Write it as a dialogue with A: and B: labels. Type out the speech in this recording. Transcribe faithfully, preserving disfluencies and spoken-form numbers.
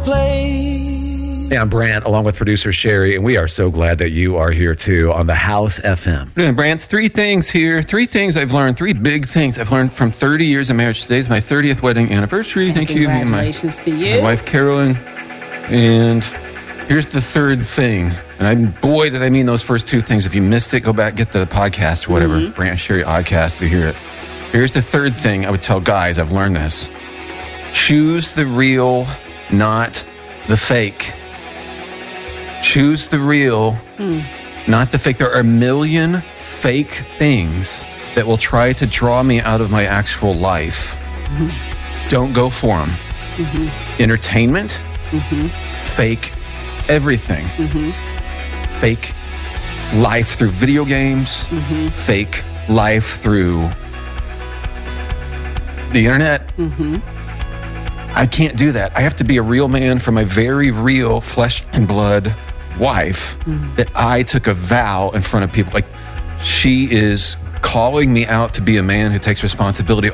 A: place.
B: Hey, I'm Brant, along with producer Sherry, and we are so glad that you are here too on the House F M.
C: Yeah, Brant's three things here. Three things I've learned. Three big things I've learned from thirty years of marriage. Today's my thirtieth wedding anniversary.
D: And
C: Thank you.
D: Congratulations
C: my,
D: to you.
C: My wife, Carolyn. And here's the third thing. And I, boy, did I mean those first two things. If you missed it, go back, get the podcast or whatever. Mm-hmm. Brant Sherry Oddcast to hear it. Here's the third thing I would tell guys. I've learned this. Choose the real, not the fake. Choose the real, mm. not the fake. There are a million fake things that will try to draw me out of my actual life. Mm-hmm. Don't go for them. Mm-hmm. Entertainment, mm-hmm. fake everything. Mm-hmm. Fake life through video games, mm-hmm. fake life through the internet. Mm-hmm. I can't do that. I have to be a real man for my very real flesh and blood wife mm-hmm. that I took a vow in front of people. Like, she is calling me out to be a man who takes responsibility.